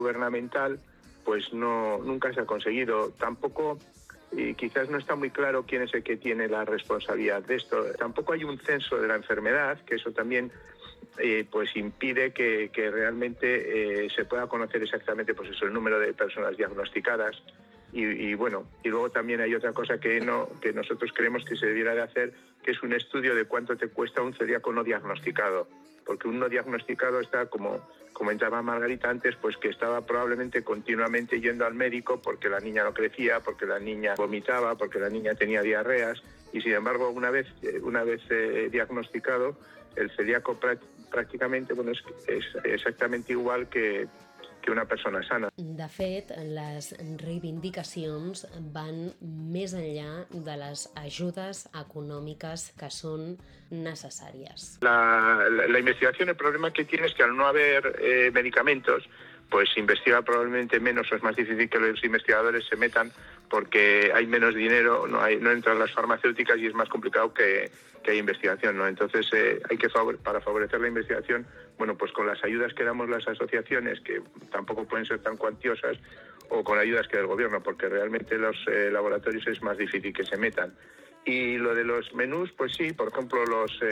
gubernamental, pues nunca se ha conseguido. Tampoco, y quizás no está muy claro quién es el que tiene la responsabilidad de esto. Tampoco hay un censo de la enfermedad, que eso también pues impide que realmente se pueda conocer exactamente pues eso, el número de personas diagnosticadas. Y bueno, y luego también hay otra cosa que nosotros creemos que se debiera de hacer, que es un estudio de cuánto te cuesta un celíaco no diagnosticado. Porque un no diagnosticado está, como comentaba Margarita antes, pues que estaba probablemente continuamente yendo al médico porque la niña no crecía, porque la niña vomitaba, porque la niña tenía diarreas, y sin embargo una vez diagnosticado, el celíaco prácticamente es exactamente igual que una persona sana. De fet, les reivindicacions van més enllà de les ajudes econòmiques que són necessàries. La investigación, el problema que tiene es que al no haber medicamentos, pues se investiga probablemente menos, o es más difícil que los investigadores se metan porque hay menos dinero, no entran las farmacéuticas y es más complicado que haya investigación, ¿no? Entonces hay que para favorecer la investigación, bueno, pues con las ayudas que damos las asociaciones, que tampoco pueden ser tan cuantiosas, o con ayudas que del gobierno, porque realmente los laboratorios es más difícil que se metan. Y lo de los menús, pues sí, por ejemplo,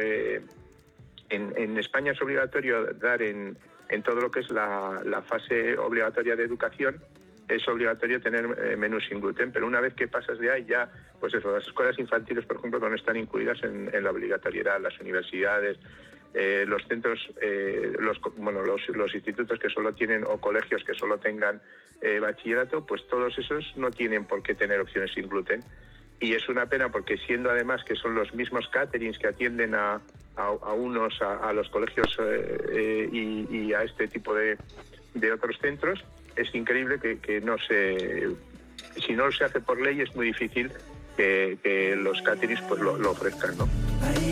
en España es obligatorio dar en todo lo que es la fase obligatoria de educación, es obligatorio tener menús sin gluten, pero una vez que pasas de ahí ya, pues eso, las escuelas infantiles, por ejemplo, no están incluidas en la obligatoriedad, las universidades, los centros, los institutos que solo tienen, o colegios que solo tengan bachillerato, pues todos esos no tienen por qué tener opciones sin gluten. Y es una pena porque siendo además que son los mismos caterings que atienden a los colegios y a este tipo de otros centros, es increíble que si no se hace por ley es muy difícil que los caterings pues lo ofrezcan, ¿no?